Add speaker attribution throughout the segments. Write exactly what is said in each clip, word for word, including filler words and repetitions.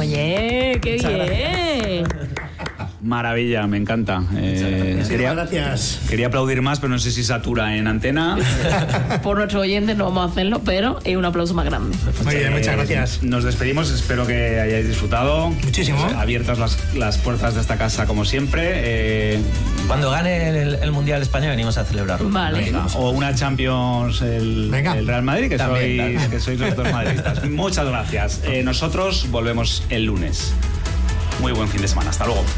Speaker 1: Oye, qué
Speaker 2: Muchas
Speaker 1: bien.
Speaker 3: Maravilla, me encanta. Eh, quería,
Speaker 2: gracias.
Speaker 3: Quería aplaudir más, pero no sé si satura en antena.
Speaker 1: Por nuestros oyentes no vamos a hacerlo, pero es un aplauso más grande.
Speaker 2: Muy bien, muchas gracias.
Speaker 3: Nos despedimos, espero que hayáis disfrutado.
Speaker 2: Muchísimo.
Speaker 3: Abiertas las, las puertas de esta casa como siempre. Eh,
Speaker 4: Cuando gane el, el Mundial España venimos a celebrarlo.
Speaker 1: Vale.
Speaker 3: Venga, o una Champions el, el Real Madrid, que,
Speaker 4: También,
Speaker 3: sois,
Speaker 4: también.
Speaker 3: que sois los dos madridistas. Muchas gracias. Eh, nosotros volvemos el lunes. Muy buen fin de semana. Hasta luego.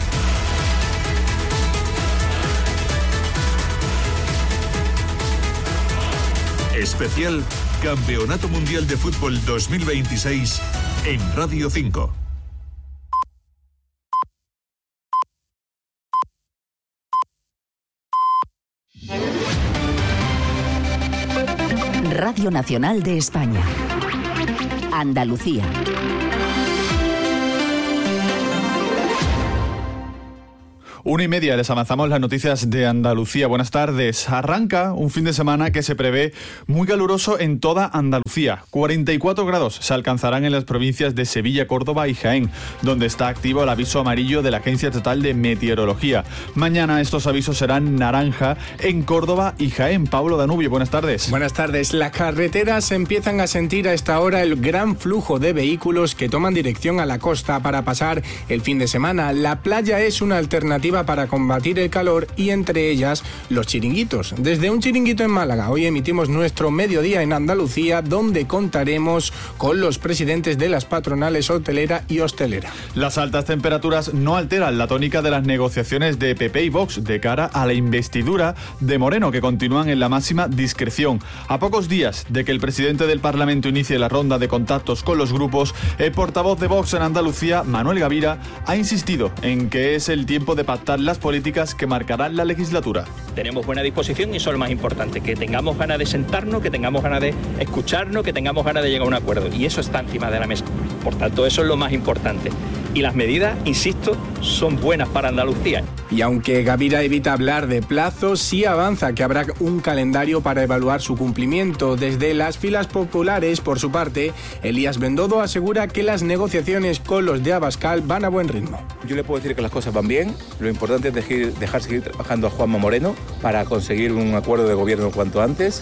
Speaker 5: Especial Campeonato Mundial de Fútbol dos mil veintiséis en Radio cinco.
Speaker 6: Radio Nacional de España. Andalucía.
Speaker 7: Una y media, les avanzamos las noticias de Andalucía. Buenas tardes. Arranca un fin de semana que se prevé muy caluroso en toda Andalucía. cuarenta y cuatro grados se alcanzarán en las provincias de Sevilla, Córdoba y Jaén, donde está activo el aviso amarillo de la Agencia Estatal de Meteorología. Mañana estos avisos serán naranja en Córdoba y Jaén. Pablo Danubio, buenas tardes.
Speaker 8: Buenas tardes. Las carreteras empiezan a sentir a esta hora el gran flujo de vehículos que toman dirección a la costa para pasar el fin de semana. La playa es una alternativa para combatir el calor y entre ellas los chiringuitos. Desde un chiringuito en Málaga, hoy emitimos nuestro mediodía en Andalucía, donde contaremos con los presidentes de las patronales hotelera y hostelera.
Speaker 7: Las altas temperaturas no alteran la tónica de las negociaciones de P P y Vox de cara a la investidura de Moreno, que continúan en la máxima discreción. A pocos días de que el presidente del Parlamento inicie la ronda de contactos con los grupos, el portavoz de Vox en Andalucía, Manuel Gavira, ha insistido en que es el tiempo de pactar las políticas que marcarán la legislatura.
Speaker 9: Tenemos buena disposición y eso es lo más importante, que tengamos ganas de sentarnos, que tengamos ganas de escucharnos, que tengamos ganas de llegar a un acuerdo, y eso está encima de la mesa. Por tanto, eso es lo más importante. Y las medidas, insisto, son buenas para Andalucía.
Speaker 8: Y aunque Gavira evita hablar de plazos, sí avanza que habrá un calendario para evaluar su cumplimiento. Desde las filas populares, por su parte, Elías Bendodo asegura que las negociaciones con los de Abascal van a buen ritmo.
Speaker 10: Yo le puedo decir que las cosas van bien. Lo importante es dejar, dejar seguir trabajando a Juanma Moreno para conseguir un acuerdo de gobierno cuanto antes.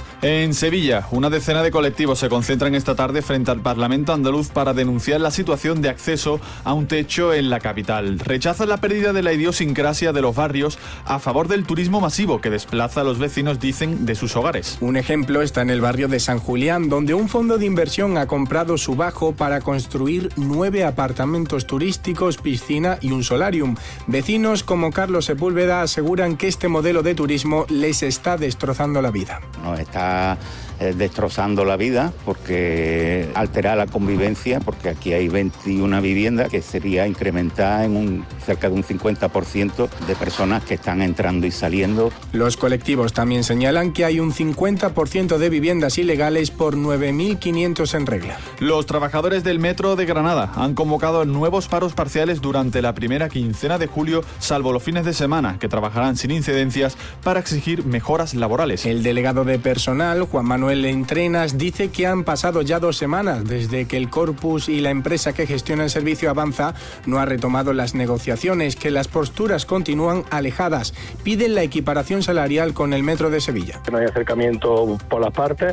Speaker 7: En Sevilla, una decena de colectivos se concentran esta tarde frente al Parlamento andaluz para denunciar la situación de acceso a un techo en la capital. Rechazan la pérdida de la idiosincrasia de los barrios a favor del turismo masivo que desplaza a los vecinos, dicen, de sus hogares.
Speaker 8: Un ejemplo está en el barrio de San Julián, donde un fondo de inversión ha comprado su bajo para construir nueve apartamentos turísticos, piscina y un solarium. Vecinos como Carlos Sepúlveda aseguran que este modelo de turismo les está destrozando la vida.
Speaker 11: No, está eh, destrozando la vida porque altera la convivencia, porque aquí hay veintiuna viviendas que sería incrementar en un, cerca de un cincuenta por ciento de personas que están entrando y saliendo.
Speaker 8: Los colectivos también señalan que hay un cincuenta por ciento de viviendas ilegales por nueve mil quinientos en regla.
Speaker 7: Los trabajadores del Metro de Granada han convocado nuevos paros parciales durante la primera quincena de julio, salvo los fines de semana, que trabajarán sin incidencias para exigir mejoras laborales.
Speaker 8: El delegado de personal, Juan Manuel Entrenas, dice que han pasado ya dos semanas desde que el Corpus y la empresa que gestiona el servicio Avanza no ha retomado las negociaciones, que las posturas continúan alejadas. Piden la equiparación salarial con el Metro de Sevilla.
Speaker 12: No hay acercamiento por las partes,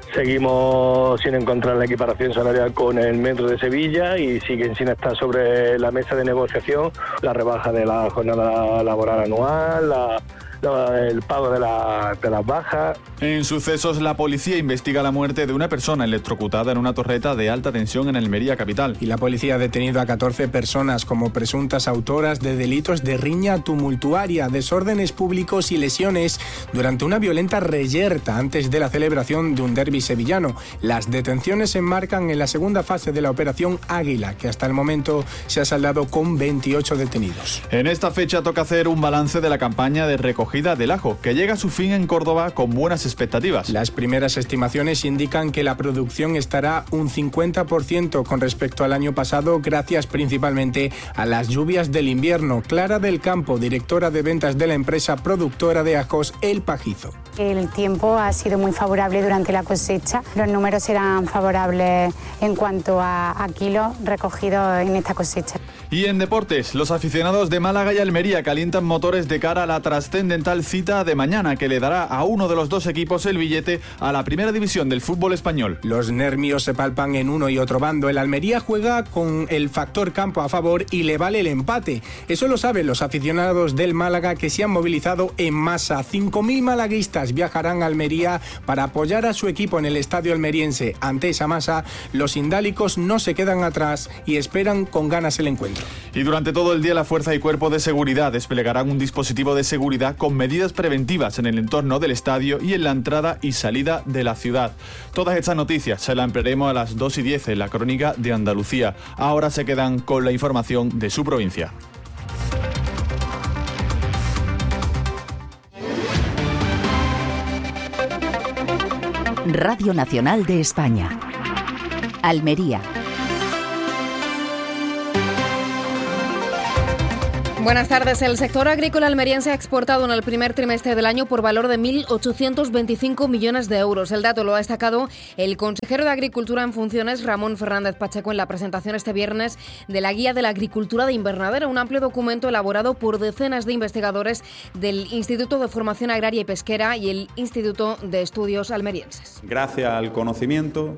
Speaker 12: seguimos sin encontrar la equiparación salarial con el Metro de Sevilla y siguen sin estar sobre la mesa de negociación la rebaja de la jornada laboral anual, la el pago de, la, de las bajas.
Speaker 7: En sucesos, la policía investiga la muerte de una persona electrocutada en una torreta de alta tensión en Almería capital.
Speaker 8: Y la policía ha detenido a catorce personas como presuntas autoras de delitos de riña tumultuaria, desórdenes públicos y lesiones durante una violenta reyerta antes de la celebración de un derbi sevillano. Las detenciones se enmarcan en la segunda fase de la operación Águila, que hasta el momento se ha saldado con veintiocho detenidos.
Speaker 7: En esta fecha toca hacer un balance de la campaña de recoger recogida del ajo, que llega a su fin en Córdoba con buenas expectativas.
Speaker 8: Las primeras estimaciones indican que la producción estará un cincuenta por ciento con respecto al año pasado, gracias principalmente a las lluvias del invierno. Clara del Campo, directora de ventas de la empresa productora de ajos El Pajizo.
Speaker 2: El tiempo ha sido muy favorable durante la cosecha. Los números eran favorables en cuanto a, a kilos recogidos en esta cosecha.
Speaker 7: Y en deportes, los aficionados de Málaga y Almería calientan motores de cara a la trascendental cita de mañana, que le dará a uno de los dos equipos el billete a la primera división del fútbol español.
Speaker 8: Los nervios se palpan en uno y otro bando. El Almería juega con el factor campo a favor y le vale el empate. Eso lo saben los aficionados del Málaga, que se han movilizado en masa. cinco mil malaguistas viajarán a Almería para apoyar a su equipo en el estadio almeriense. Ante esa masa, los indálicos no se quedan atrás y esperan con ganas el encuentro.
Speaker 7: Y durante todo el día la Fuerza y Cuerpo de Seguridad desplegarán un dispositivo de seguridad con medidas preventivas en el entorno del estadio y en la entrada y salida de la ciudad. Todas estas noticias se las ampliaremos a las dos y diez en la Crónica de Andalucía. Ahora se quedan con la información de su provincia.
Speaker 6: Radio Nacional de España. Almería.
Speaker 13: Buenas tardes. El sector agrícola almeriense ha exportado en el primer trimestre del año por valor de mil ochocientos veinticinco millones de euros. El dato lo ha destacado el consejero de Agricultura en funciones, Ramón Fernández Pacheco, en la presentación este viernes de la Guía de la Agricultura de Invernadero, un amplio documento elaborado por decenas de investigadores del Instituto de Formación Agraria y Pesquera y el Instituto de Estudios Almerienses.
Speaker 14: Gracias al conocimiento,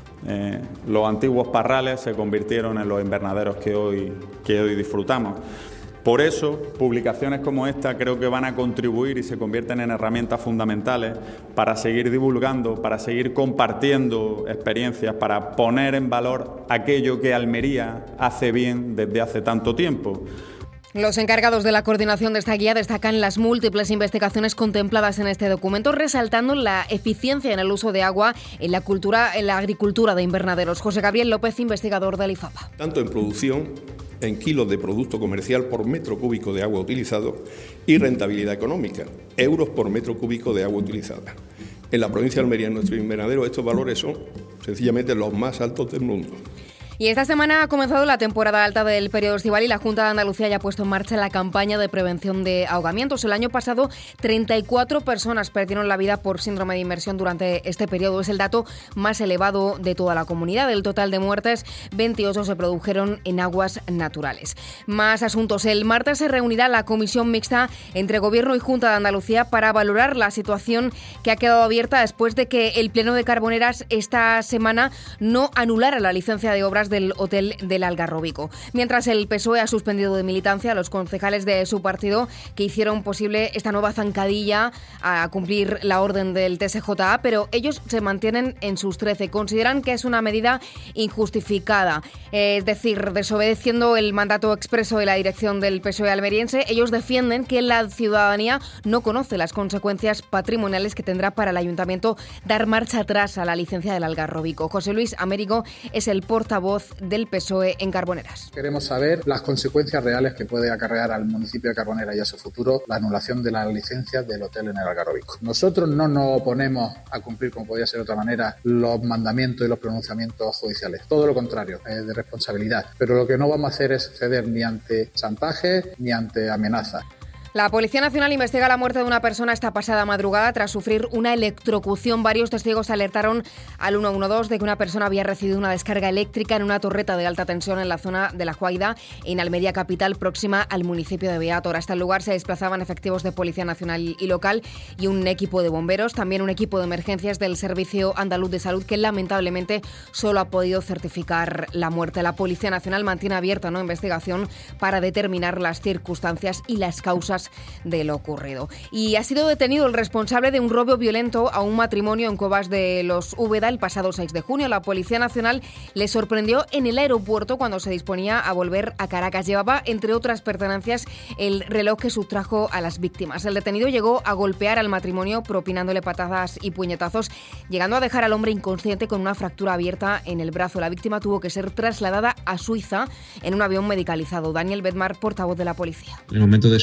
Speaker 14: eh, los antiguos parrales se convirtieron en los invernaderos que hoy, que hoy disfrutamos. Por eso, publicaciones como esta creo que van a contribuir y se convierten en herramientas fundamentales para seguir divulgando, para seguir compartiendo experiencias, para poner en valor aquello que Almería hace bien desde hace tanto tiempo.
Speaker 13: Los encargados de la coordinación de esta guía destacan las múltiples investigaciones contempladas en este documento, resaltando la eficiencia en el uso de agua en la cultura, en la agricultura de invernaderos. José Gabriel López, investigador del IFAPA.
Speaker 15: Tanto en producción, en kilos de producto comercial por metro cúbico de agua utilizado, y rentabilidad económica, euros por metro cúbico de agua utilizada. En la provincia de Almería, en nuestro invernadero, estos valores son sencillamente los más altos del mundo.
Speaker 13: Y esta semana ha comenzado la temporada alta del periodo estival y la Junta de Andalucía ya ha puesto en marcha la campaña de prevención de ahogamientos. El año pasado, treinta y cuatro personas perdieron la vida por síndrome de inmersión durante este periodo. Es el dato más elevado de toda la comunidad. Del total de muertes, veintiocho se produjeron en aguas naturales. Más asuntos. El martes se reunirá la comisión mixta entre Gobierno y Junta de Andalucía para valorar la situación que ha quedado abierta después de que el Pleno de Carboneras esta semana no anulara la licencia de obras del Hotel del Algarrobico. Mientras el P S O E ha suspendido de militancia a los concejales de su partido que hicieron posible esta nueva zancadilla a cumplir la orden del T S J A, pero ellos se mantienen en sus trece. Consideran que es una medida injustificada, es decir, desobedeciendo el mandato expreso de la dirección del P S O E almeriense. Ellos defienden que la ciudadanía no conoce las consecuencias patrimoniales que tendrá para el ayuntamiento dar marcha atrás a la licencia del Algarrobico. José Luis Américo es el portavoz del P S O E en Carboneras.
Speaker 16: Queremos saber las consecuencias reales que puede acarrear al municipio de Carboneras y a su futuro la anulación de la licencia del hotel en el Algarrobico. Nosotros no nos oponemos a cumplir, como podía ser de otra manera, los mandamientos y los pronunciamientos judiciales. Todo lo contrario, es de responsabilidad. Pero lo que no vamos a hacer es ceder ni ante chantaje ni ante amenazas.
Speaker 13: La Policía Nacional investiga la muerte de una persona esta pasada madrugada tras sufrir una electrocución. Varios testigos alertaron al ciento doce de que una persona había recibido una descarga eléctrica en una torreta de alta tensión en la zona de La Juaida, en Almería capital, próxima al municipio de Beator. Hasta el lugar se desplazaban efectivos de Policía Nacional y local y un equipo de bomberos, también un equipo de emergencias del Servicio Andaluz de Salud, que lamentablemente solo ha podido certificar la muerte. La Policía Nacional mantiene abierta una investigación para determinar las circunstancias y las causas de lo ocurrido. Y ha sido detenido el responsable de un robo violento a un matrimonio en Cuevas de los Úbeda el pasado seis de junio. La Policía Nacional le sorprendió en el aeropuerto cuando se disponía a volver a Caracas. Llevaba, entre otras pertenencias, el reloj que sustrajo a las víctimas. El detenido llegó a golpear al matrimonio propinándole patadas y puñetazos, llegando a dejar al hombre inconsciente con una fractura abierta en el brazo. La víctima tuvo que ser trasladada a Suiza en un avión medicalizado. Daniel Bedmar, portavoz de la policía.
Speaker 17: En el momento de su detención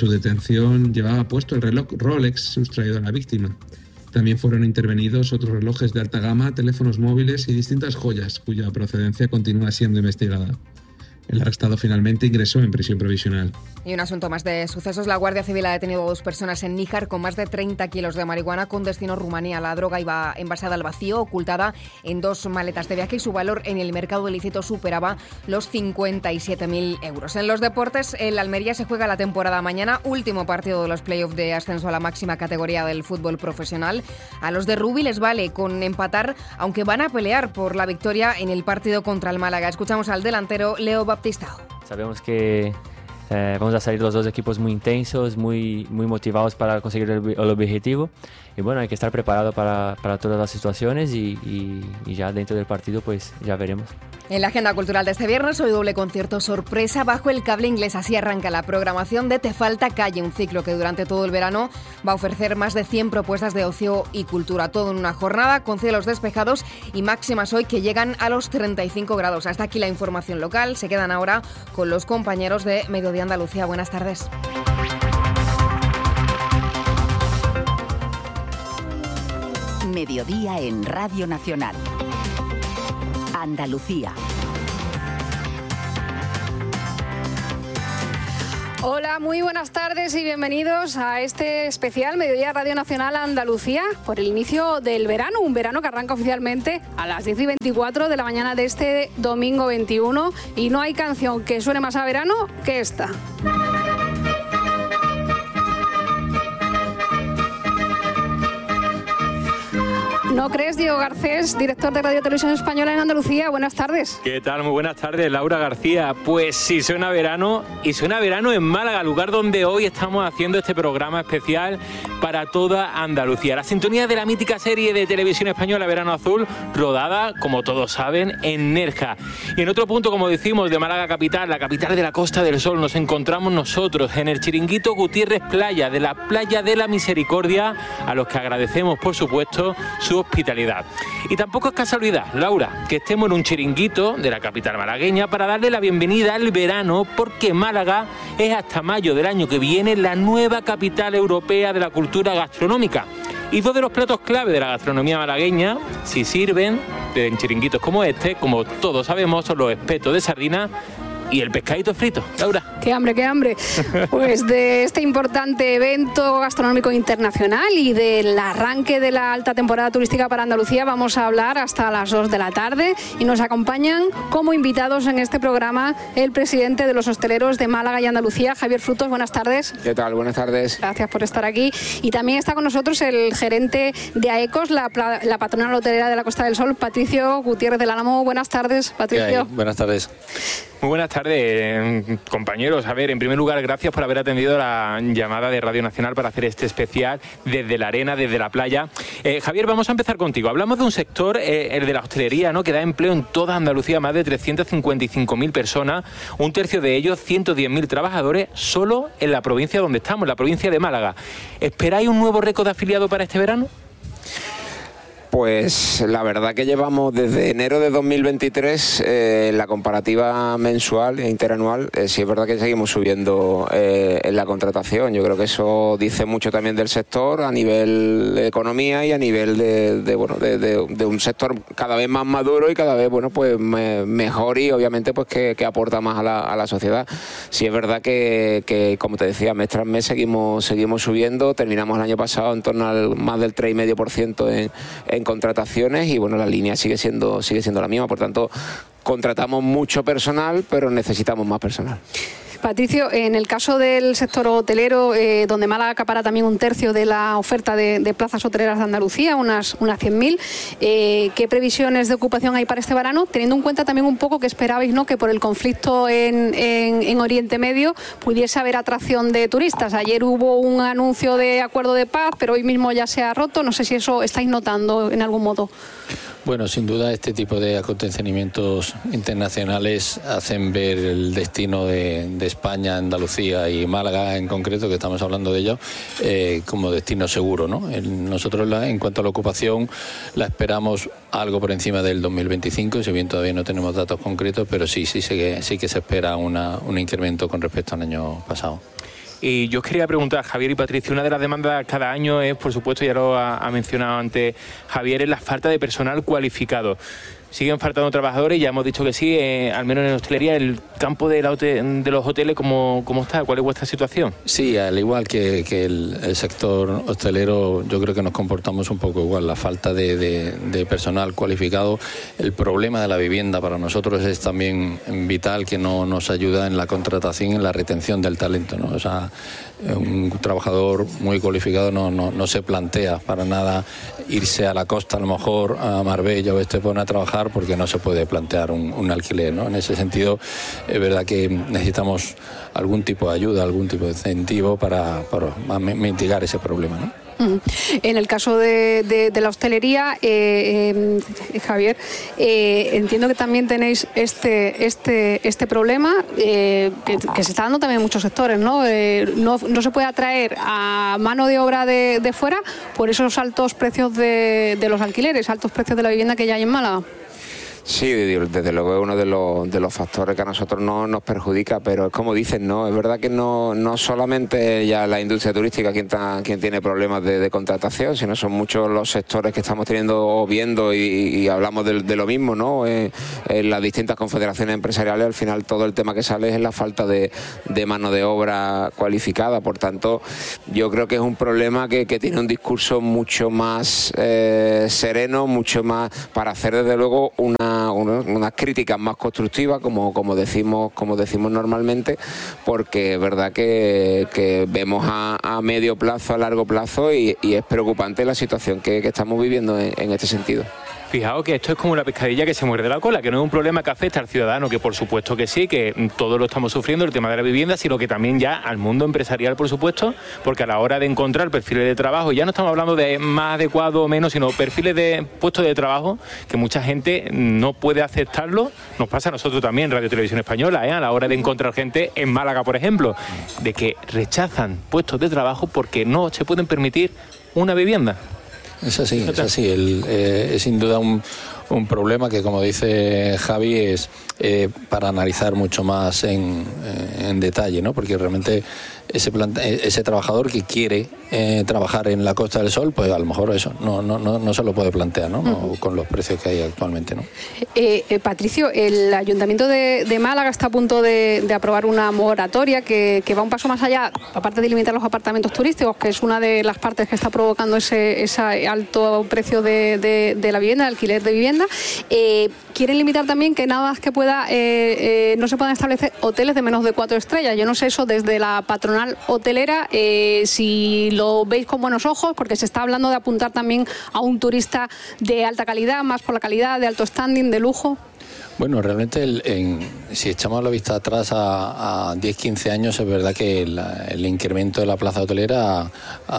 Speaker 17: información llevaba puesto el reloj Rolex sustraído a la víctima. También fueron intervenidos otros relojes de alta gama, teléfonos móviles y distintas joyas, cuya procedencia continúa siendo investigada. El arrestado finalmente ingresó en prisión provisional.
Speaker 13: Y un asunto más de sucesos. La Guardia Civil ha detenido a dos personas en Níjar con más de treinta kilos de marihuana con destino Rumanía. La droga iba envasada al vacío, ocultada en dos maletas de viaje, y su valor en el mercado ilícito superaba los cincuenta y siete mil euros. En los deportes, el Almería se juega la temporada mañana, último partido de los playoffs de ascenso a la máxima categoría del fútbol profesional. A los de Rubi les vale con empatar, aunque van a pelear por la victoria en el partido contra el Málaga. Escuchamos al delantero Leo Baptistao.
Speaker 18: Sabemos que eh, vamos a salir los dos equipos muy intensos, muy, muy motivados para conseguir el, el objetivo. Y bueno, hay que estar preparado para, para todas las situaciones y, y, y ya dentro del partido pues ya veremos.
Speaker 13: En la agenda cultural de este viernes, hoy doble concierto sorpresa bajo el cable inglés. Así arranca la programación de Te Falta Calle, un ciclo que durante todo el verano va a ofrecer más de cien propuestas de ocio y cultura. Todo en una jornada con cielos despejados y máximas hoy que llegan a los treinta y cinco grados. Hasta aquí la información local. Se quedan ahora con los compañeros de Mediodía Andalucía. Buenas tardes.
Speaker 6: Mediodía en Radio Nacional. Andalucía.
Speaker 19: Hola, muy buenas tardes y bienvenidos a este especial Mediodía Radio Nacional Andalucía por el inicio del verano, un verano que arranca oficialmente a las diez y veinticuatro de la mañana de este domingo veintiuno, y no hay canción que suene más a verano que esta. ¿No crees, Diego Garcés, director de Radio Televisión Española en Andalucía? Buenas tardes.
Speaker 20: ¿Qué tal? Muy buenas tardes, Laura García. Pues sí, suena verano, y suena verano en Málaga, lugar donde hoy estamos haciendo este programa especial para toda Andalucía. La sintonía de la mítica serie de televisión española Verano Azul, rodada, como todos saben, en Nerja. Y en otro punto, como decimos, de Málaga capital, la capital de la Costa del Sol, nos encontramos nosotros en el Chiringuito Gutiérrez Playa, de la Playa de la Misericordia, a los que agradecemos, por supuesto, su hospitalidad. Y tampoco es casualidad, Laura, que estemos en un chiringuito de la capital malagueña para darle la bienvenida al verano, porque Málaga es hasta mayo del año que viene la nueva capital europea de la cultura gastronómica. Y dos de los platos clave de la gastronomía malagueña, si sirven en chiringuitos como este, como todos sabemos, son los espetos de sardina y el pescadito frito. Laura.
Speaker 19: ¡Qué hambre, qué hambre! Pues de este importante evento gastronómico internacional y del arranque de la alta temporada turística para Andalucía vamos a hablar hasta las dos de la tarde, y nos acompañan como invitados en este programa el presidente de los hosteleros de Málaga y Andalucía, Javier Frutos. Buenas tardes.
Speaker 21: ¿Qué tal? Buenas tardes.
Speaker 19: Gracias por estar aquí. Y también está con nosotros el gerente de AECOS, la, la patronal hotelera de la Costa del Sol, Patricio Gutiérrez del Álamo. Buenas tardes, Patricio.
Speaker 21: Buenas tardes.
Speaker 20: Muy buenas tardes, compañeros. A ver, en primer lugar, gracias por haber atendido la llamada de Radio Nacional para hacer este especial desde la arena, desde la playa. Eh, Javier, vamos a empezar contigo. Hablamos de un sector, eh, el de la hostelería, ¿no?, que da empleo en toda Andalucía, más de trescientas cincuenta y cinco mil personas, un tercio de ellos, ciento diez mil trabajadores, solo en la provincia donde estamos, la provincia de Málaga. ¿Esperáis un nuevo récord de afiliados para este verano?
Speaker 21: Pues la verdad que llevamos desde enero de dos mil veintitrés eh, la comparativa mensual e interanual, eh, sí es verdad que seguimos subiendo eh, en la contratación. Yo creo que eso dice mucho también del sector a nivel de economía y a nivel de, de bueno de, de, de un sector cada vez más maduro y cada vez bueno pues me, mejor y obviamente pues que, que aporta más a la, a la sociedad. Sí es verdad que, que como te decía, mes tras mes seguimos seguimos subiendo. Terminamos el año pasado en torno al más del tres coma cinco por ciento en, en contrataciones y bueno, la línea sigue siendo sigue siendo la misma. Por tanto, contratamos mucho personal, pero necesitamos más personal.
Speaker 19: Patricio, en el caso del sector hotelero, eh, donde Málaga acapara también un tercio de la oferta de, de plazas hoteleras de Andalucía, unas, unas cien mil, eh, ¿qué previsiones de ocupación hay para este verano? Teniendo en cuenta también un poco que esperabais, ¿no?, que por el conflicto en, en, en Oriente Medio pudiese haber atracción de turistas. Ayer hubo un anuncio de acuerdo de paz, pero hoy mismo ya se ha roto. No sé si eso estáis notando en algún modo.
Speaker 22: Bueno, sin duda este tipo de acontecimientos internacionales hacen ver el destino de, de España, Andalucía y Málaga en concreto, que estamos hablando de ello, eh, como destino seguro, ¿no? El, nosotros la, en cuanto a la ocupación la esperamos algo por encima del dos mil veinticinco, si bien todavía no tenemos datos concretos, pero sí, sí, sí, que, sí que se espera una, un incremento con respecto al año pasado.
Speaker 20: Y yo os quería preguntar, Javier y Patricio, una de las demandas cada año es, por supuesto, ya lo ha, ha mencionado antes Javier, es la falta de personal cualificado. Siguen faltando trabajadores, ya hemos dicho que sí, eh, al menos en hostelería. El campo de, la de los hoteles, ¿cómo, ¿cómo está? ¿Cuál es vuestra situación?
Speaker 22: Sí, al igual que, que el, el sector hostelero, yo creo que nos comportamos un poco igual. La falta de, de, de personal cualificado, el problema de la vivienda para nosotros es también vital, que no nos ayuda en la contratación y en la retención del talento, ¿no? O sea, un trabajador muy cualificado no, no, no se plantea para nada irse a la costa, a lo mejor a Marbella o Estepona a trabajar, porque no se puede plantear un, un alquiler, ¿no? En ese sentido, es verdad que necesitamos algún tipo de ayuda, algún tipo de incentivo para, para mitigar ese problema, ¿no?
Speaker 19: En el caso de, de, de la hostelería, eh, eh, Javier, eh, entiendo que también tenéis este este este problema eh, que, que se está dando también en muchos sectores, ¿no? Eh, no, no se puede atraer a mano de obra de, de fuera por esos altos precios de, de los alquileres, altos precios de la vivienda que ya hay en Málaga.
Speaker 21: Sí, desde luego es uno de los, de los factores que a nosotros no nos perjudica, pero es como dicen, ¿no? Es verdad que no, no solamente ya la industria turística quien, ta, quien tiene problemas de, de contratación, sino son muchos los sectores que estamos teniendo o viendo y, y hablamos de, de lo mismo, ¿no? En, en las distintas confederaciones empresariales, al final todo el tema que sale es la falta de, de mano de obra cualificada. Por tanto, yo creo que es un problema que, que tiene un discurso mucho más eh, sereno, mucho más para hacer desde luego una unas críticas más constructivas, como, como decimos como decimos normalmente, porque es verdad que, que vemos a, a medio plazo, a largo plazo, y, y es preocupante la situación que, que estamos viviendo en, en este sentido.
Speaker 20: Fijaos que esto es como la pescadilla que se muerde la cola, que no es un problema que afecta al ciudadano, que por supuesto que sí, que todos lo estamos sufriendo, el tema de la vivienda, sino que también ya al mundo empresarial, por supuesto, porque a la hora de encontrar perfiles de trabajo, ya no estamos hablando de más adecuado o menos, sino perfiles de puestos de trabajo, que mucha gente no puede aceptarlo. Nos pasa a nosotros también, Radio Televisión Española, ¿eh? A la hora de encontrar gente en Málaga, por ejemplo, de que rechazan puestos de trabajo porque no se pueden permitir una vivienda.
Speaker 22: Es así, es así. El, eh, es sin duda un, un problema que, como dice Javi, es eh, para analizar mucho más en, en detalle, ¿no? Porque realmente ese, planta, ese trabajador que quiere eh, trabajar en la Costa del Sol, pues a lo mejor eso no no no, no se lo puede plantear, ¿no? No, con los precios que hay actualmente, ¿no?
Speaker 19: Eh, eh, Patricio, el Ayuntamiento de, de Málaga está a punto de, de aprobar una moratoria que, que va un paso más allá, aparte de limitar los apartamentos turísticos, que es una de las partes que está provocando ese, ese alto precio de, de, de la vivienda, de alquiler de vivienda. Eh, quieren limitar también que nada más que pueda, eh, eh, no se puedan establecer hoteles de menos de cuatro estrellas. Yo no sé eso desde la patronal hotelera, eh, si lo veis con buenos ojos, porque se está hablando de apuntar también a un turista de alta calidad, más por la calidad, de alto standing, de lujo.
Speaker 22: Bueno, realmente el, en, si echamos la vista atrás a, a diez, quince años, es verdad que el, el incremento de la plaza hotelera a,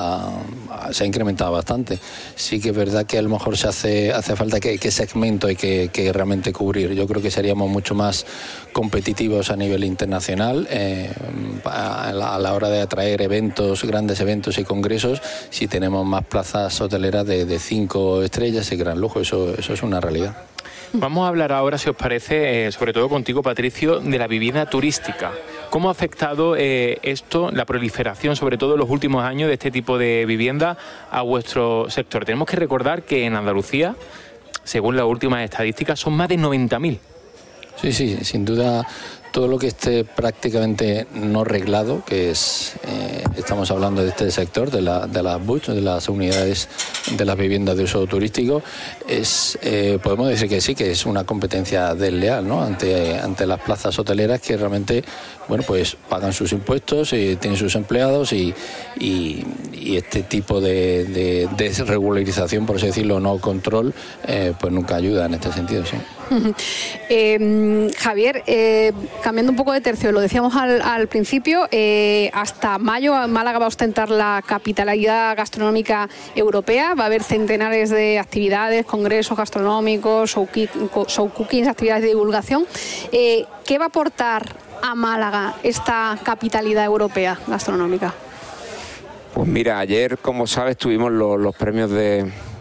Speaker 22: a, se ha incrementado bastante. Sí que es verdad que a lo mejor se hace, hace falta que, que segmento hay que, que realmente cubrir. Yo creo que seríamos mucho más competitivos a nivel internacional eh, a, la, a la hora de atraer eventos, grandes eventos y congresos, si tenemos más plazas hoteleras de, de cinco estrellas y gran lujo. Eso, eso es una realidad.
Speaker 20: Vamos a hablar ahora, si os parece, eh, sobre todo contigo, Patricio, de la vivienda turística. ¿Cómo ha afectado eh, esto, la proliferación, sobre todo en los últimos años, de este tipo de vivienda a vuestro sector? Tenemos que recordar que en Andalucía, según las últimas estadísticas, son más de noventa mil.
Speaker 22: Sí, sí, sin duda. Todo lo que esté prácticamente no reglado, que es, eh, estamos hablando de este sector, de, la, de las B U T, de las unidades de las viviendas de uso turístico, es, eh, podemos decir que sí, que es una competencia desleal, ¿no? Ante, ante las plazas hoteleras que realmente, bueno, pues pagan sus impuestos, y tienen sus empleados y, y, y este tipo de, de desregularización, por así decirlo, no control, eh, pues nunca ayuda en este sentido, sí.
Speaker 19: eh, Javier, eh, cambiando un poco de tercio, lo decíamos al, al principio, eh, hasta mayo Málaga va a ostentar la capitalidad gastronómica europea, va a haber centenares de actividades, congresos gastronómicos, show, show cookings, actividades de divulgación. Eh, ¿Qué va a aportar a Málaga esta capitalidad europea gastronómica?
Speaker 21: Pues mira, ayer, como sabes, tuvimos los, los premios de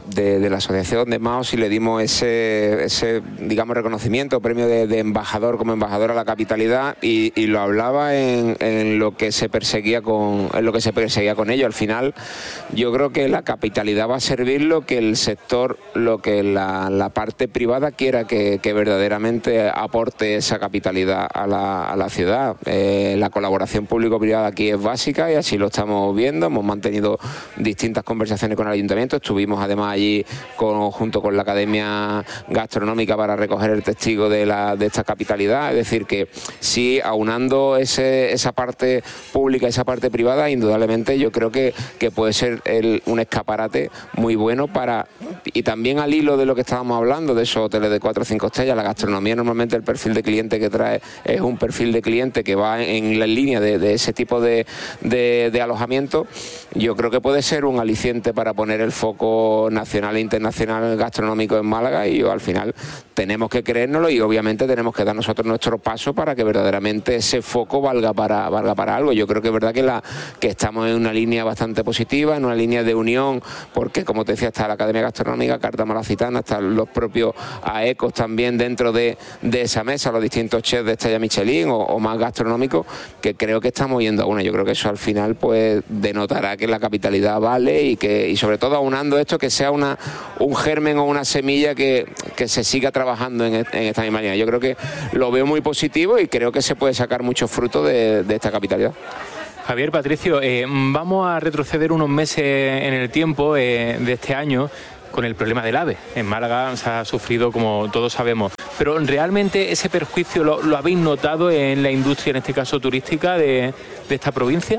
Speaker 21: de, de la asociación de Maos y le dimos ese, ese digamos, reconocimiento, premio de, de embajador como embajador a la capitalidad y, y lo hablaba en, en lo que se perseguía con en lo que se perseguía con ello. Al final yo creo que la capitalidad va a servir lo que el sector, lo que la, la parte privada quiera que, que verdaderamente aporte esa capitalidad a la, a la ciudad. Eh, la colaboración público-privada aquí es básica y así lo estamos viendo. Hemos mantenido distintas conversaciones con el ayuntamiento. Estuvimos además allí con, junto con la Academia Gastronómica para recoger el testigo de, la, de esta capitalidad. Es decir, que sí, aunando ese, esa parte pública, esa parte privada, indudablemente yo creo que, que puede ser el, un escaparate muy bueno para, y también al hilo de lo que estábamos hablando, de esos hoteles de cuatro o cinco estrellas, la gastronomía normalmente el perfil de cliente que trae es un perfil de cliente que va en la línea de, de ese tipo de, de, de alojamiento. Yo creo que puede ser un aliciente para poner el foco nacional e internacional gastronómico en Málaga y yo, al final tenemos que creérnoslo y obviamente tenemos que dar nosotros nuestro paso para que verdaderamente ese foco valga para, valga para algo. Yo creo que es verdad que, la, que estamos en una línea bastante positiva, en una línea de unión, porque como te decía, está la Academia Gastronómica, Carta Malacitana, están los propios AECOS también dentro de, de esa mesa, los distintos chefs de estrella Michelin o, o más gastronómicos, que creo que estamos yendo a una. Yo creo que eso al final pues denotará que la capitalidad vale y que y sobre todo aunando esto, que sea una un germen o una semilla que, que se siga trabajando en, en esta misma línea. Yo creo que lo veo muy positivo y creo que se puede sacar mucho fruto de, de esta capitalidad.
Speaker 20: Javier, Patricio, eh, vamos a retroceder unos meses en el tiempo eh, de este año con el problema del AVE. En Málaga se ha sufrido, como todos sabemos, pero ¿realmente ese perjuicio lo, lo habéis notado en la industria, en este caso turística, de, de esta provincia?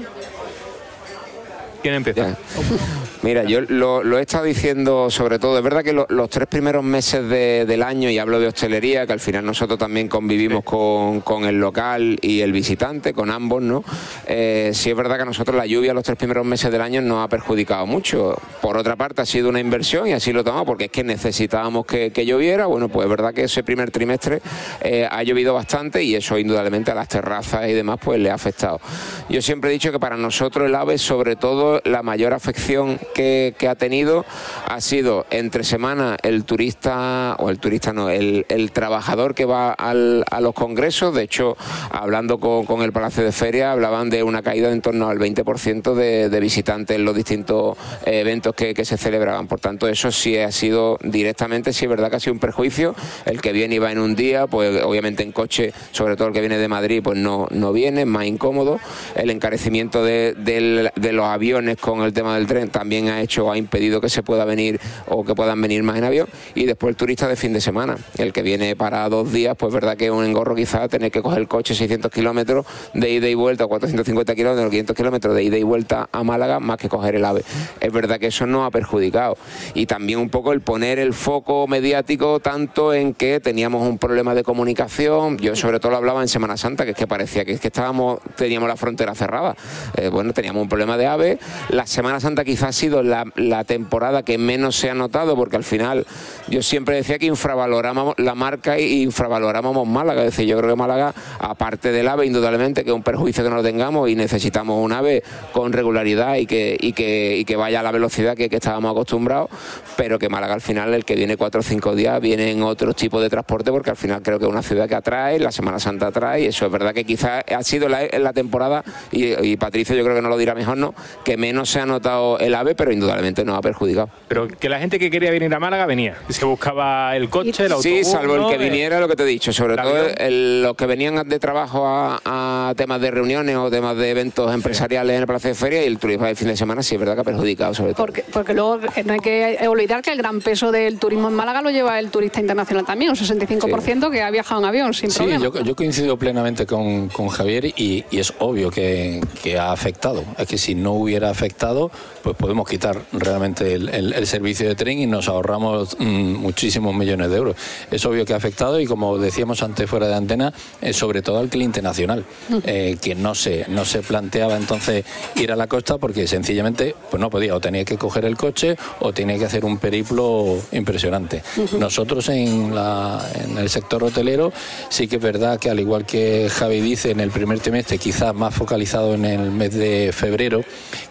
Speaker 20: ¿Quién empieza?
Speaker 21: Mira, yo lo, lo he estado diciendo sobre todo, es verdad que lo, los tres primeros meses de, del año, y hablo de hostelería, que al final nosotros también convivimos con, con el local y el visitante, con ambos, ¿no? Eh, sí es verdad que a nosotros la lluvia los tres primeros meses del año nos ha perjudicado mucho. Por otra parte ha sido una inversión y así lo tomamos porque es que necesitábamos que, que lloviera. Bueno, pues es verdad que ese primer trimestre eh, ha llovido bastante y eso indudablemente a las terrazas y demás pues le ha afectado. Yo siempre he dicho que para nosotros el AVE, sobre todo la mayor afección que, que ha tenido ha sido entre semana el turista, o el turista no, el, el trabajador que va al, a los congresos. De hecho, hablando con, con el Palacio de Feria, hablaban de una caída de en torno al veinte por ciento de, de visitantes en los distintos eh, eventos que, que se celebraban. Por tanto, eso sí ha sido directamente, sí es verdad que ha sido un perjuicio. El que viene y va en un día, pues obviamente en coche, sobre todo el que viene de Madrid, pues no, no viene, es más incómodo. El encarecimiento de, de, de los aviones con el tema del tren también ha hecho, ha impedido que se pueda venir o que puedan venir más en avión. Y después el turista de fin de semana, el que viene para dos días, pues verdad que es un engorro quizás tener que coger el coche seiscientos kilómetros de ida y vuelta, o cuatrocientos cincuenta kilómetros, quinientos kilómetros de ida y vuelta a Málaga, más que coger el AVE. Es verdad que eso nos ha perjudicado. Y también un poco el poner el foco mediático tanto en que teníamos un problema de comunicación. Yo sobre todo lo hablaba en Semana Santa, que es que parecía que, es que estábamos, teníamos la frontera cerrada. Eh, bueno, teníamos un problema de AVE. La Semana Santa quizás ha sido la, la temporada que menos se ha notado, porque al final yo siempre decía que infravalorábamos la marca y infravalorábamos Málaga. Es decir, yo creo que Málaga, aparte del AVE, indudablemente que es un perjuicio que no lo tengamos y necesitamos un AVE con regularidad y que, y que, y que vaya a la velocidad que, que estábamos acostumbrados, pero que Málaga al final, el que viene cuatro o cinco días, viene en otro tipo de transporte, porque al final creo que es una ciudad que atrae, la Semana Santa atrae, y eso es verdad que quizás ha sido la, la temporada, y, y Patricio yo creo que no lo dirá mejor, ¿no?, que menos se ha notado el AVE, pero indudablemente nos ha perjudicado.
Speaker 20: Pero que la gente que quería venir a Málaga venía, se buscaba el coche, el autobús.
Speaker 21: Sí, salvo
Speaker 20: ¿no?
Speaker 21: el que viniera, lo que te he dicho, sobre todo el, los que venían de trabajo a, a temas de reuniones o temas de eventos empresariales en el Palacio de Feria, y el turismo de fin de semana sí es verdad que ha perjudicado sobre todo.
Speaker 19: Porque, porque luego no hay que olvidar que el gran peso del turismo en Málaga lo lleva el turista internacional también, un sesenta y cinco por ciento sí. que ha viajado en avión sin
Speaker 22: sí,
Speaker 19: problema.
Speaker 22: Yo, yo coincido plenamente con, con Javier y, y es obvio que, que ha afectado. Es que si no hubiera afectado, pues podemos quitar realmente el, el, el servicio de tren y nos ahorramos mmm, muchísimos millones de euros. Es obvio que ha afectado y, como decíamos antes fuera de antena, eh, sobre todo al cliente nacional, eh, que no se, no se planteaba entonces ir a la costa porque sencillamente pues no podía, o tenía que coger el coche o tenía que hacer un periplo impresionante. Uh-huh. Nosotros en, la, en el sector hotelero sí que es verdad que, al igual que Javi dice, en el primer trimestre, quizás más focalizado en el mes de febrero,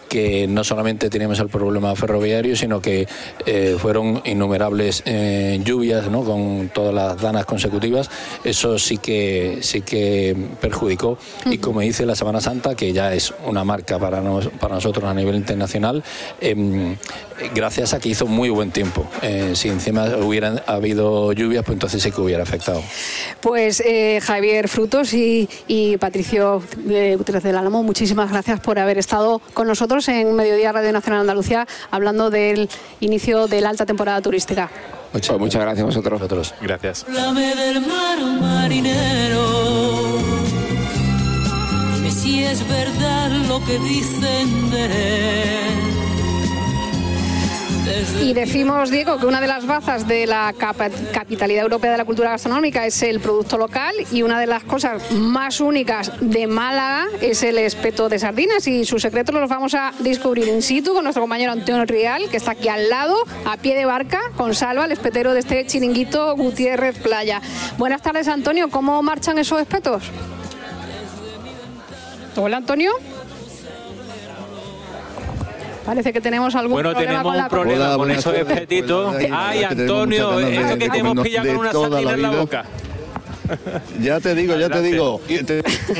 Speaker 22: que no solamente teníamos el problema ferroviario, sino que eh, fueron innumerables eh, lluvias, ¿no?, con todas las danas consecutivas. Eso sí que sí que perjudicó. Y como dice la Semana Santa, que ya es una marca para, nos, para nosotros a nivel internacional, eh, gracias a que hizo muy buen tiempo. Eh, si encima hubieran habido lluvias, pues entonces sí que hubiera afectado.
Speaker 19: Pues eh, Javier Frutos y, y Patricio eh, Gutiérrez del Álamo, muchísimas gracias por haber estado con nosotros en Mediodía Radio Nacional Andalucía, hablando del inicio de la alta temporada turística.
Speaker 21: Muchas, pues muchas gracias a vosotros.
Speaker 7: vosotros. Gracias.
Speaker 1: Háblame del mar, marinero, dime si es verdad lo que dicen de él.
Speaker 19: Y decimos, Diego, que una de las bazas de la capitalidad europea de la cultura gastronómica es el producto local, y una de las cosas más únicas de Málaga es el espeto de sardinas, y sus secretos los vamos a descubrir in situ con nuestro compañero Antonio Rial, que está aquí al lado, a pie de barca, con Salva, el espetero de este chiringuito Gutiérrez Playa. Buenas tardes, Antonio. ¿Cómo marchan esos espetos? Hola, Antonio. Parece que tenemos algún
Speaker 20: bueno,
Speaker 19: problema con la...
Speaker 20: Bueno, tenemos un problema
Speaker 19: Hola,
Speaker 20: con esos espetitos. Pues, ay, Antonio, esto que te hemos pillado con una sardina en la boca.
Speaker 4: Ya te digo, ya
Speaker 20: Adelante.
Speaker 4: te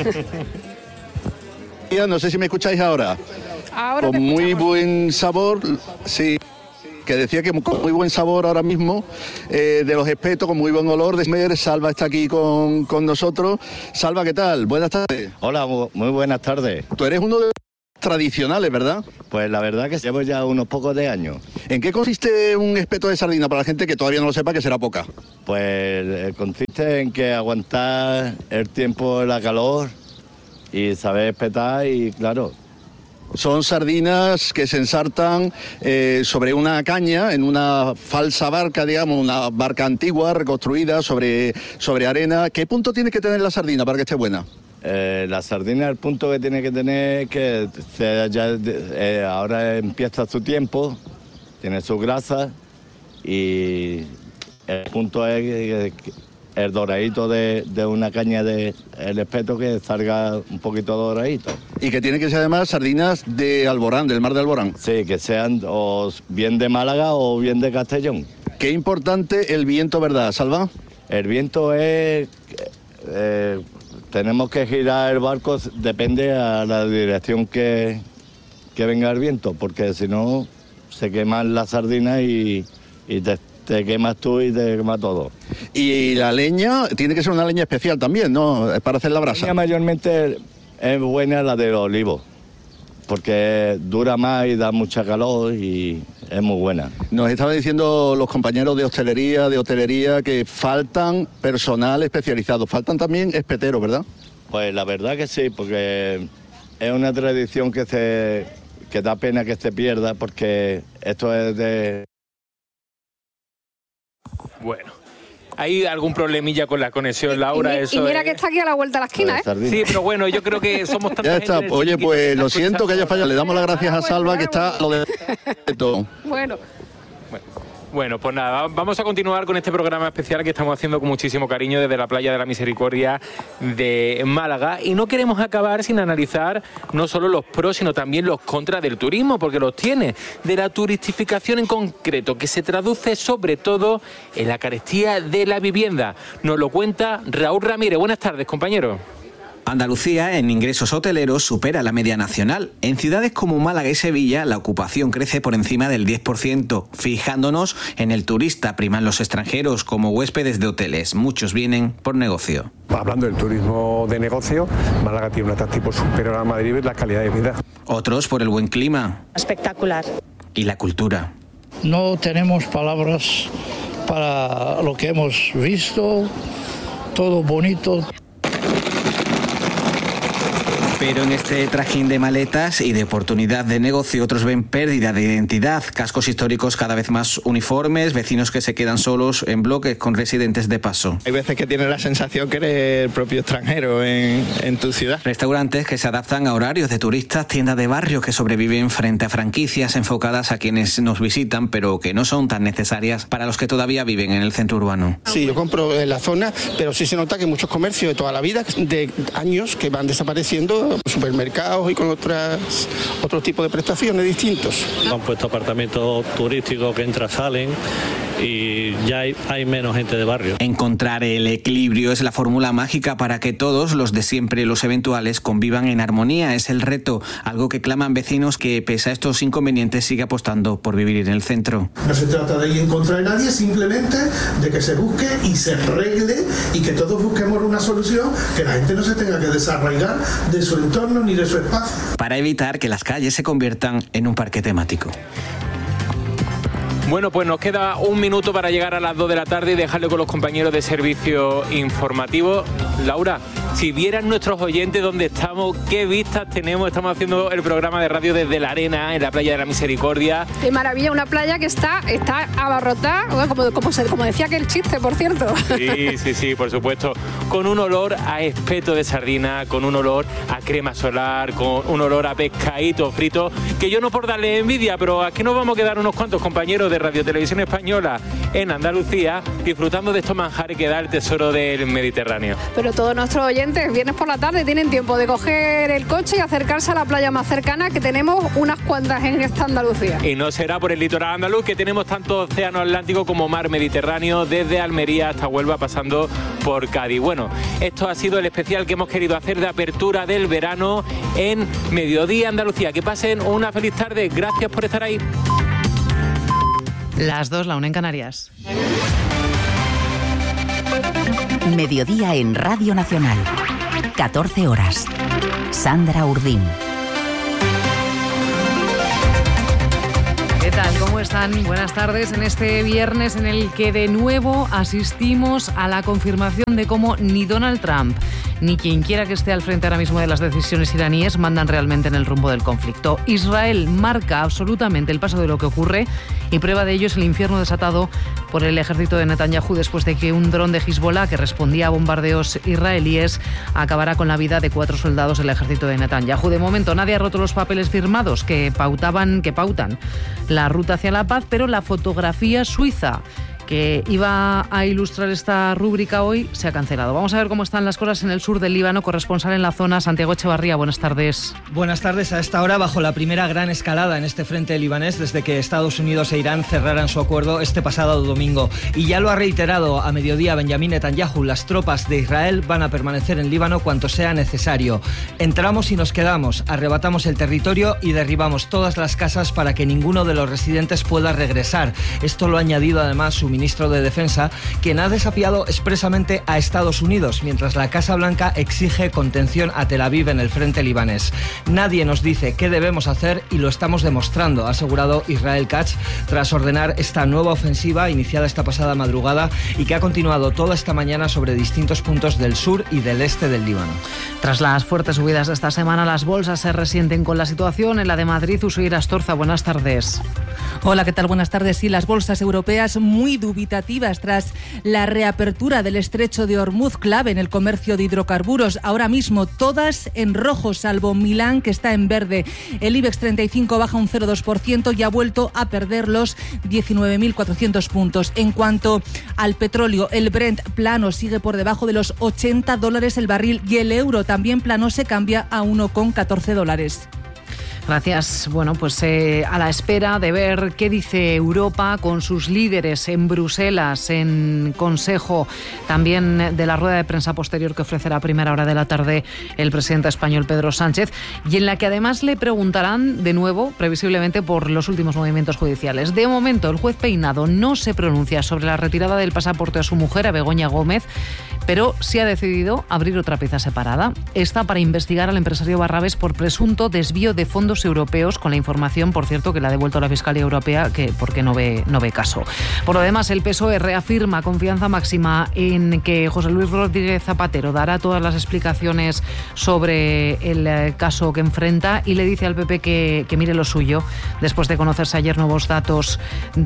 Speaker 4: digo. No sé si me escucháis ahora.
Speaker 19: Ahora
Speaker 4: con muy buen sabor, sí. Que decía que con muy buen sabor ahora mismo, eh, de los espetos, con muy buen olor de esmer. Salva está aquí con, con nosotros. Salva, ¿qué tal? Buenas tardes.
Speaker 23: Hola, muy buenas tardes.
Speaker 4: Tú eres uno de tradicionales, ¿verdad?
Speaker 23: Pues la verdad que llevo ya unos pocos de años.
Speaker 4: ¿En qué consiste un espeto de sardina para la gente que todavía no lo sepa, que será poca?
Speaker 23: Pues eh, consiste en que aguantar el tiempo de la calor y saber espetar, y claro.
Speaker 4: Son sardinas que se ensartan eh, sobre una caña, en una falsa barca, digamos, una barca antigua reconstruida sobre, sobre arena. ¿Qué punto tiene que tener la sardina para que esté buena?
Speaker 23: Eh, la sardina, el punto que tiene que tener es que se, ya, eh, ahora empieza su tiempo, tiene su grasa, y el punto es que, que el doradito de, de una caña de el espeto, que salga un poquito doradito.
Speaker 4: Y que tiene que ser además sardinas de Alborán, del mar de Alborán.
Speaker 23: Sí, que sean o bien de Málaga o bien de Castellón.
Speaker 4: Qué importante el viento, ¿verdad, Salva?
Speaker 23: El viento es... Eh, tenemos que girar el barco, depende a la dirección que, que venga el viento, porque si no se queman las sardinas y, y te, te quemas tú y te quema todo.
Speaker 4: Y la leña tiene que ser una leña especial también, ¿no? Para hacer la brasa.
Speaker 23: La leña mayormente es buena la del olivo, porque dura más y da mucha calor y es muy buena.
Speaker 4: Nos estaban diciendo los compañeros de hostelería, de hotelería, que faltan personal especializado, faltan también espeteros, ¿verdad?
Speaker 23: Pues la verdad que sí, porque es una tradición que se que da pena que se pierda, porque esto es de...
Speaker 20: Bueno. ¿Hay algún problemilla con la conexión, Laura?
Speaker 19: Y,
Speaker 20: Eso
Speaker 19: y mira
Speaker 20: es...
Speaker 19: que está aquí a la vuelta de la esquina, ¿eh?
Speaker 20: Sí, pero bueno, yo creo que somos tanta
Speaker 4: Ya está.
Speaker 20: gente
Speaker 4: Oye, pues lo siento que haya fallado. Le damos las gracias a
Speaker 19: bueno,
Speaker 4: Salva, que
Speaker 19: bueno,
Speaker 4: está lo de todo.
Speaker 19: Bueno.
Speaker 20: Bueno, pues nada, vamos a continuar con este programa especial que estamos haciendo con muchísimo cariño desde la Playa de la Misericordia de Málaga, y no queremos acabar sin analizar no solo los pros, sino también los contras del turismo, porque los tiene, de la turistificación en concreto, que se traduce sobre todo en la carestía de la vivienda. Nos lo cuenta Raúl Ramírez. Buenas tardes, compañero.
Speaker 24: Andalucía en ingresos hoteleros supera la media nacional. En ciudades como Málaga y Sevilla la ocupación crece por encima del diez por ciento. Fijándonos en el turista, priman los extranjeros como huéspedes de hoteles. Muchos vienen por negocio.
Speaker 25: Hablando del turismo de negocio, Málaga tiene un atractivo superior a Madrid, la calidad de vida.
Speaker 24: Otros por el buen clima.
Speaker 26: Espectacular.
Speaker 24: Y la cultura.
Speaker 27: No tenemos palabras para lo que hemos visto, todo bonito.
Speaker 24: Pero en este trajín de maletas y de oportunidad de negocio, otros ven pérdida de identidad, cascos históricos cada vez más uniformes, vecinos que se quedan solos en bloques con residentes de paso.
Speaker 28: Hay veces que tienes la sensación que eres el propio extranjero en, en tu ciudad.
Speaker 24: Restaurantes que se adaptan a horarios de turistas, tiendas de barrio que sobreviven frente a franquicias enfocadas a quienes nos visitan, pero que no son tan necesarias para los que todavía viven en el centro urbano.
Speaker 29: Sí, yo compro en la zona, pero sí se nota que muchos comercios de toda la vida, de años, que van desapareciendo
Speaker 2: supermercados y con otras otros tipos de prestaciones distintos.
Speaker 3: Han puesto apartamentos turísticos que entran, salen y ya hay, hay menos gente de barrio.
Speaker 24: Encontrar el equilibrio es la fórmula mágica para que todos, los de siempre y los eventuales, convivan en armonía. Es el reto, algo que claman vecinos que, pese a estos inconvenientes, sigue apostando por vivir en el centro.
Speaker 5: No se trata de ir en contra de nadie, simplemente de que se busque y se arregle y que todos busquemos una solución, que la gente no se tenga que desarraigar de su entorno ni de su espacio.
Speaker 24: Para evitar que las calles se conviertan en un parque temático.
Speaker 20: Bueno, pues nos queda un minuto para llegar a las dos de la tarde y dejarle con los compañeros de servicio informativo. Laura, si vieran nuestros oyentes dónde estamos, qué vistas tenemos. Estamos haciendo el programa de radio desde la arena, en la playa de la Misericordia.
Speaker 19: Qué maravilla, una playa que está, está abarrotada, como, como, se, como decía aquel chiste, por cierto.
Speaker 20: Sí, sí, sí, por supuesto. Con un olor a espeto de sardina, con un olor a crema solar, con un olor a pescadito frito, que yo no por darle envidia, pero aquí nos vamos a quedar unos cuantos compañeros de Radio Televisión Española en Andalucía disfrutando de estos manjares que da el tesoro del Mediterráneo.
Speaker 19: Pero todos nuestros oyentes, viernes por la tarde, tienen tiempo de coger el coche y acercarse a la playa más cercana, que tenemos unas cuantas en esta Andalucía.
Speaker 20: Y no será por el litoral andaluz, que tenemos tanto océano Atlántico como mar Mediterráneo, desde Almería hasta Huelva, pasando por Cádiz. Bueno, esto ha sido el especial que hemos querido hacer de apertura del verano en Mediodía Andalucía. Que pasen una feliz tarde. Gracias por estar ahí.
Speaker 9: Las dos, la una en Canarias.
Speaker 6: Mediodía en Radio Nacional. catorce horas. Sandra Urdín.
Speaker 9: ¿Qué tal? ¿Cómo están? Buenas tardes en este viernes en el que de nuevo asistimos a la confirmación de cómo ni Donald Trump ni quien quiera que esté al frente ahora mismo de las decisiones iraníes mandan realmente en el rumbo del conflicto. Israel marca absolutamente el paso de lo que ocurre y prueba de ello es el infierno desatado por el ejército de Netanyahu después de que un dron de Hezbollah que respondía a bombardeos israelíes acabará con la vida de cuatro soldados del ejército de Netanyahu. De momento nadie ha roto los papeles firmados que pautaban, que pautan la ruta hacia la paz, pero la fotografía suiza que iba a ilustrar esta rúbrica hoy se ha cancelado. Vamos a ver cómo están las cosas en el sur del Líbano. Corresponsal en la zona, Santiago Echevarría, buenas tardes.
Speaker 10: Buenas tardes. A esta hora, bajo la primera gran escalada en este frente libanés desde que Estados Unidos e Irán cerraran su acuerdo este pasado domingo. Y ya lo ha reiterado a mediodía Benjamín Netanyahu, las tropas de Israel van a permanecer en Líbano cuanto sea necesario. Entramos y nos quedamos, arrebatamos el territorio y derribamos todas las casas para que ninguno de los residentes pueda regresar. Esto lo ha añadido además su ministro de Defensa, quien ha desafiado expresamente a Estados Unidos, mientras la Casa Blanca exige contención a Tel Aviv en el frente libanés. Nadie nos dice qué debemos hacer y lo estamos demostrando, ha asegurado Israel Katz, tras ordenar esta nueva ofensiva iniciada esta pasada madrugada y que ha continuado toda esta mañana sobre distintos puntos del sur y del este del Líbano.
Speaker 9: Tras las fuertes subidas de esta semana, las bolsas se resienten con la situación. En la de Madrid, Usuir Astorza, buenas tardes.
Speaker 11: Hola, ¿qué tal? Buenas tardes. Sí, las bolsas europeas muy dubitativas tras la reapertura del estrecho de Hormuz, clave en el comercio de hidrocarburos. Ahora mismo todas en rojo, salvo Milán, que está en verde. El IBEX treinta y cinco baja un cero coma dos por ciento y ha vuelto a perder los diecinueve mil cuatrocientos puntos. En cuanto al petróleo, el Brent plano sigue por debajo de los ochenta dólares el barril y el euro también plano se cambia a uno coma catorce dólares.
Speaker 9: Gracias. Bueno, pues eh, a la espera de ver qué dice Europa con sus líderes en Bruselas, en Consejo, también de la rueda de prensa posterior que ofrecerá a primera hora de la tarde el presidente español Pedro Sánchez, y en la que además le preguntarán de nuevo, previsiblemente, por los últimos movimientos judiciales. De momento, el juez Peinado no se pronuncia sobre la retirada del pasaporte a su mujer, a Begoña Gómez, pero sí ha decidido abrir otra pieza separada. Esta para investigar al empresario Barrabés por presunto desvío de fondos europeos, con la información, por cierto, que le ha devuelto la Fiscalía Europea, que porque no ve, no ve caso. Por lo demás, el P S O E reafirma confianza máxima en que José Luis Rodríguez Zapatero dará todas las explicaciones sobre el caso que enfrenta y le dice al P P que, que mire lo suyo, después de conocerse ayer nuevos datos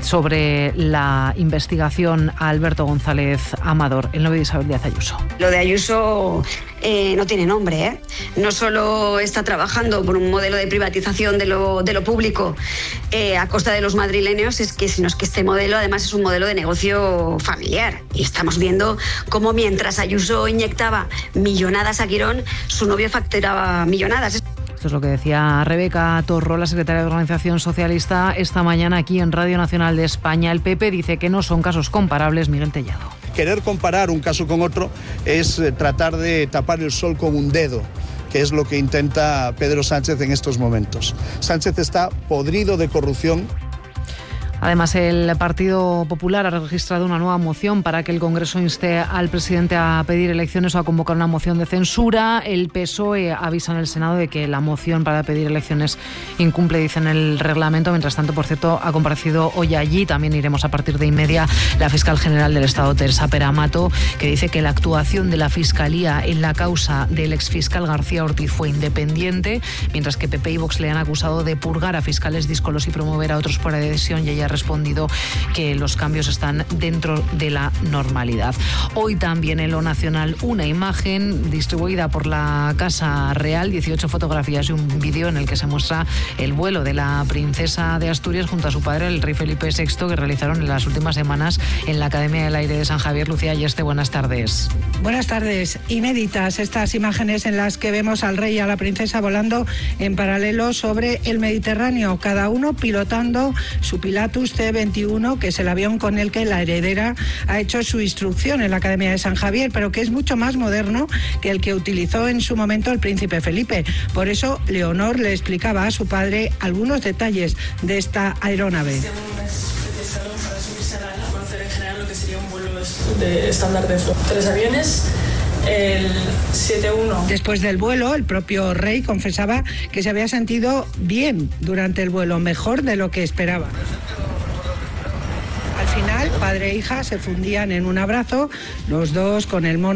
Speaker 9: sobre la investigación a Alberto González Amador. El novio de Isabel Díaz Ayuso.
Speaker 12: Lo de Ayuso eh, no tiene nombre, ¿eh? No solo está trabajando por un modelo de privatización
Speaker 8: privatización de lo, de lo público eh, a costa de los madrileños es que, sino es que este modelo además es un modelo de negocio familiar. Y estamos viendo cómo mientras Ayuso inyectaba millonadas a Quirón, su novio facturaba millonadas.
Speaker 9: Esto es lo que decía Rebeca Torro, la secretaria de Organización Socialista, esta mañana aquí en Radio Nacional de España. El P P dice que no son casos comparables. Miguel Tellado.
Speaker 12: Querer comparar un caso con otro es tratar de tapar el sol con un dedo, que es lo que intenta Pedro Sánchez en estos momentos. Sánchez está podrido de corrupción.
Speaker 9: Además, el Partido Popular ha registrado una nueva moción para que el Congreso inste al presidente a pedir elecciones o a convocar una moción de censura. El P S O E avisa en el Senado de que la moción para pedir elecciones incumple, dicen, el reglamento. Mientras tanto, por cierto, ha comparecido hoy allí, también iremos a partir de y media, la fiscal general del Estado, Teresa Peramato, que dice que la actuación de la Fiscalía en la causa del exfiscal García Ortiz fue independiente, mientras que P P y Vox le han acusado de purgar a fiscales díscolos y promover a otros por adhesión, y ella ha respondido que los cambios están dentro de la normalidad. Hoy también en lo nacional una imagen distribuida por la Casa Real, dieciocho fotografías y un vídeo en el que se muestra el vuelo de la princesa de Asturias junto a su padre, el rey Felipe sexto, que realizaron en las últimas semanas en la Academia del Aire de San Javier. Lucía Ayeste, buenas tardes.
Speaker 14: Buenas tardes. Inéditas estas imágenes en las que vemos al rey y a la princesa volando en paralelo sobre el Mediterráneo, cada uno pilotando su Pilatus C veintiuno, que es el avión con el que la heredera ha hecho su instrucción en la Academia de San Javier, pero que es mucho más moderno que el que utilizó en su momento el príncipe Felipe. Por eso, Leonor le explicaba a su padre algunos detalles de esta aeronave.
Speaker 15: En general, lo que sería un vuelo de estándar de tres aviones. El siete uno.
Speaker 14: Después del vuelo, el propio rey confesaba que se había sentido bien durante el vuelo, mejor de lo que esperaba. Al final, padre e hija se fundían en un abrazo, los dos con el mono